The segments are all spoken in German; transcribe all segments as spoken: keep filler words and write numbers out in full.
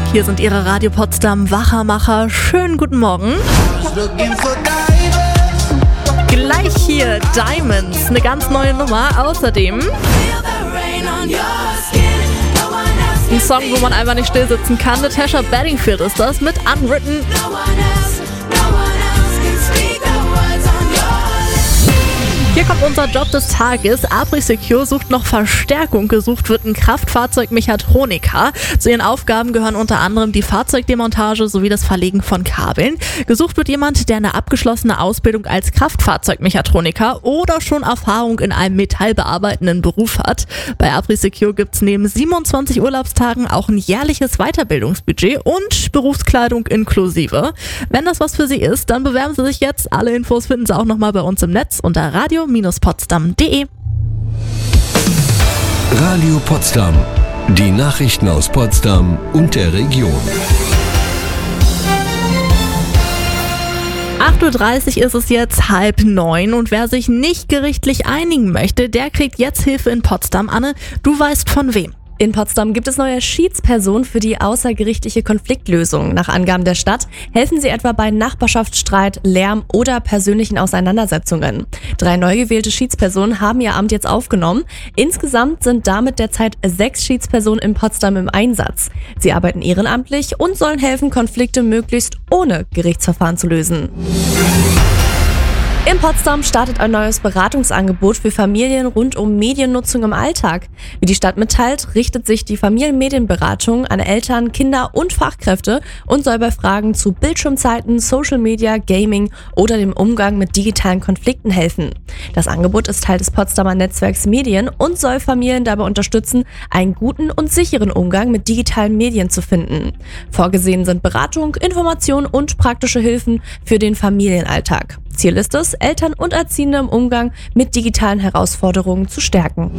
Hier sind Ihre Radio Potsdam Wachermacher. Schönen guten Morgen. Gleich hier Diamonds, eine ganz neue Nummer. Außerdem ein Song, wo man einfach nicht still sitzen kann. Natasha Bedingfield ist das mit Unwritten. Hier kommt unser Job des Tages. ApriSecure sucht noch Verstärkung. Gesucht wird ein Kraftfahrzeugmechatroniker. Zu ihren Aufgaben gehören unter anderem die Fahrzeugdemontage sowie das Verlegen von Kabeln. Gesucht wird jemand, der eine abgeschlossene Ausbildung als Kraftfahrzeugmechatroniker oder schon Erfahrung in einem metallbearbeitenden Beruf hat. Bei ApriSecure gibt es neben siebenundzwanzig Urlaubstagen auch ein jährliches Weiterbildungsbudget und Berufskleidung inklusive. Wenn das was für Sie ist, dann bewerben Sie sich jetzt. Alle Infos finden Sie auch nochmal bei uns im Netz unter radio potsdam punkt de. Radio Potsdam. Die Nachrichten aus Potsdam und der Region. acht Uhr dreißig ist es jetzt, halb neun, und wer sich nicht gerichtlich einigen möchte, der kriegt jetzt Hilfe in Potsdam. Anne, du weißt von wem? In Potsdam gibt es neue Schiedspersonen für die außergerichtliche Konfliktlösung. Nach Angaben der Stadt helfen sie etwa bei Nachbarschaftsstreit, Lärm oder persönlichen Auseinandersetzungen. Drei neu gewählte Schiedspersonen haben ihr Amt jetzt aufgenommen. Insgesamt sind damit derzeit sechs Schiedspersonen in Potsdam im Einsatz. Sie arbeiten ehrenamtlich und sollen helfen, Konflikte möglichst ohne Gerichtsverfahren zu lösen. In Potsdam startet ein neues Beratungsangebot für Familien rund um Mediennutzung im Alltag. Wie die Stadt mitteilt, richtet sich die Familienmedienberatung an Eltern, Kinder und Fachkräfte und soll bei Fragen zu Bildschirmzeiten, Social Media, Gaming oder dem Umgang mit digitalen Konflikten helfen. Das Angebot ist Teil des Potsdamer Netzwerks Medien und soll Familien dabei unterstützen, einen guten und sicheren Umgang mit digitalen Medien zu finden. Vorgesehen sind Beratung, Information und praktische Hilfen für den Familienalltag. Ziel ist es, Eltern und Erziehende im Umgang mit digitalen Herausforderungen zu stärken.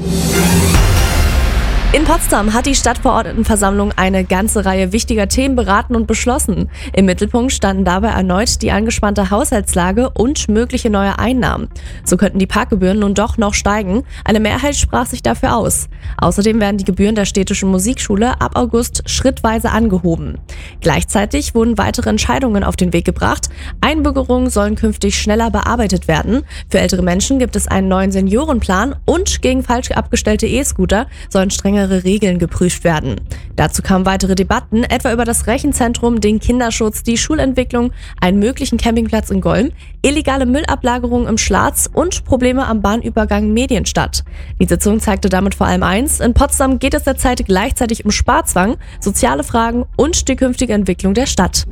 In Potsdam hat die Stadtverordnetenversammlung eine ganze Reihe wichtiger Themen beraten und beschlossen. Im Mittelpunkt standen dabei erneut die angespannte Haushaltslage und mögliche neue Einnahmen. So könnten die Parkgebühren nun doch noch steigen. Eine Mehrheit sprach sich dafür aus. Außerdem werden die Gebühren der städtischen Musikschule ab August schrittweise angehoben. Gleichzeitig wurden weitere Entscheidungen auf den Weg gebracht. Einbürgerungen sollen künftig schneller bearbeitet werden. Für ältere Menschen gibt es einen neuen Seniorenplan und gegen falsch abgestellte E-Scooter sollen strengere Regeln geprüft werden. Dazu kamen weitere Debatten, etwa über das Rechenzentrum, den Kinderschutz, die Schulentwicklung, einen möglichen Campingplatz in Golm, illegale Müllablagerung im Schlatz und Probleme am Bahnübergang Medienstadt. Die Sitzung zeigte damit vor allem eins: In Potsdam geht es derzeit gleichzeitig um Sparzwang, soziale Fragen und die künftige Entwicklung der Stadt.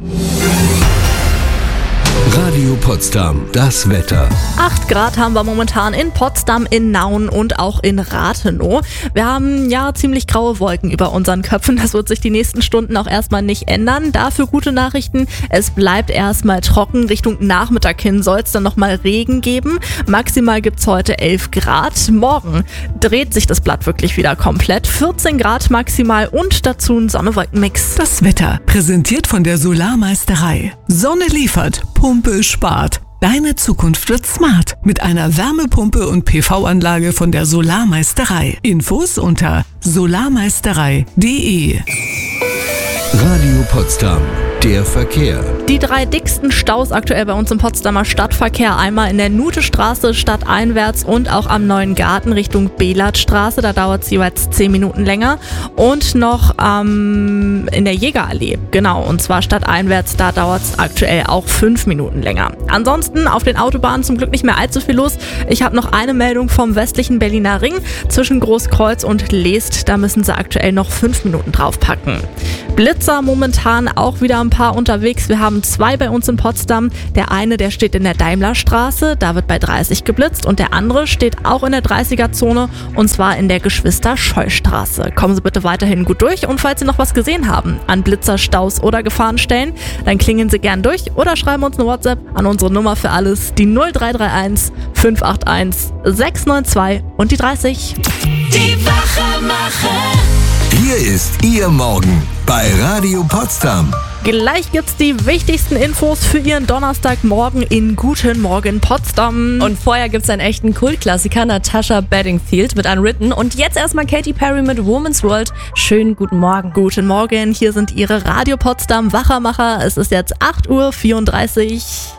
Radio Potsdam, das Wetter. acht Grad haben wir momentan in Potsdam, in Nauen und auch in Rathenow. Wir haben ja ziemlich graue Wolken über unseren Köpfen. Das wird sich die nächsten Stunden auch erstmal nicht ändern. Dafür gute Nachrichten: Es bleibt erstmal trocken. Richtung Nachmittag hin soll es dann nochmal Regen geben. Maximal gibt es heute elf Grad. Morgen dreht sich das Blatt wirklich wieder komplett. vierzehn Grad maximal und dazu ein Sonne-Wolken-Mix. Das Wetter präsentiert von der Solarmeisterei. Sonne liefert, Pumpe spart. Deine Zukunft wird smart mit einer Wärmepumpe und P V-Anlage von der Solarmeisterei. Infos unter solarmeisterei punkt de. Radio Potsdam, der Verkehr. Die drei dicksten Staus aktuell bei uns im Potsdamer Stadtverkehr: einmal in der Nuthestraße stadteinwärts und auch am Neuen Garten Richtung Belatstraße. Da dauert es jeweils zehn Minuten länger. Und noch ähm, in der Jägerallee, genau, und zwar stadteinwärts, da dauert es aktuell auch fünf Minuten länger. Ansonsten auf den Autobahnen zum Glück nicht mehr allzu viel los. Ich habe noch eine Meldung vom westlichen Berliner Ring zwischen Großkreuz und Leest. Da müssen sie aktuell noch fünf Minuten draufpacken. Blitzer momentan auch wieder ein paar unterwegs. Wir haben zwei bei uns in Potsdam. Der eine, der steht in der Daimlerstraße, da wird bei dreißig geblitzt, und der andere steht auch in der dreißiger-Zone, und zwar in der Geschwister-Scheu-Straße. Kommen Sie bitte weiterhin gut durch, und falls Sie noch was gesehen haben an Blitzer, Staus oder Gefahrenstellen, dann klingeln Sie gern durch oder schreiben uns eine WhatsApp an unsere Nummer für alles, die null drei drei eins fünf acht eins sechs neun zwei und die dreißig. Die Wachermacher. Hier ist Ihr Morgen bei Radio Potsdam. Gleich gibt's die wichtigsten Infos für Ihren Donnerstagmorgen in Guten Morgen Potsdam. Und vorher gibt's einen echten Kultklassiker, Natasha Bedingfield mit Unwritten. Und jetzt erstmal Katy Perry mit Woman's World. Schönen guten Morgen. Guten Morgen, hier sind Ihre Radio Potsdam Wachermacher. Es ist jetzt acht Uhr vierunddreißig.